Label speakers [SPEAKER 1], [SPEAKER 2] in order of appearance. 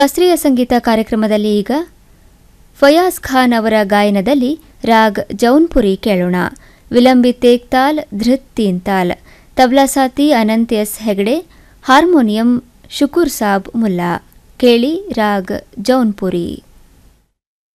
[SPEAKER 1] ಶಾಸ್ತ್ರೀಯ ಸಂಗೀತ ಕಾರ್ಯಕ್ರಮದಲ್ಲಿ ಈಗ ಫಯಾಜ್ ಖಾನ್ ಅವರ ಗಾಯನದಲ್ಲಿ ರಾಗ್ ಜೌನ್ಪುರಿ ಕೇಳೋಣ. ವಿಲಂಬಿತ್ ಏಕ್ತಾಲ್, ಧೃತ್ ತೀನ್ತಾಲ್. ತಬ್ಲಾ ಸಾತಿ ಅನಂತ್ ಎಸ್ ಹೆಗಡೆ, ಹಾರ್ಮೋನಿಯಂ ಶುಕೂರ್ ಸಾಬ್ ಮುಲ್ಲಾ. ಕೇಳಿ ರಾಗ್ ಜೌನ್ಪುರಿ.